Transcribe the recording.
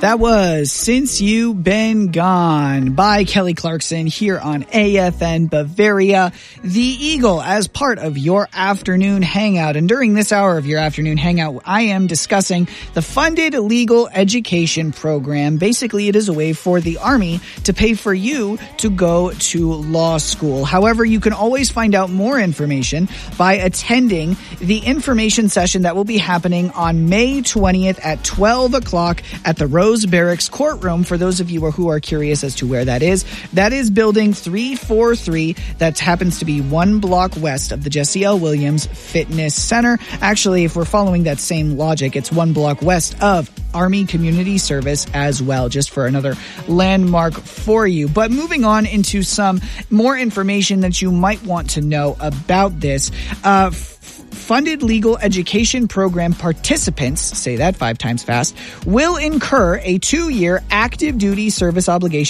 That was Since You Been Gone by Kelly Clarkson here on AFN Bavaria, the Eagle, as part of your afternoon hangout. And during this hour of your afternoon hangout, I am discussing the funded legal education program. Basically, it is a way for the Army to pay for you to go to law school. However, you can always find out more information by attending the information session that will be happening on May 20th at 12 o'clock at the Rose Barracks courtroom. For those of you who are curious as to where that is building 343. That happens to be 1 block west of the Jesse L. Williams Fitness Center. Actually, if we're following that same logic, it's 1 block west of Army Community Service as well, just for another landmark for you. But moving on into some more information that you might want to know about this. Funded legal education program participants, say that 5 times fast, will incur a 2-year active duty service obligation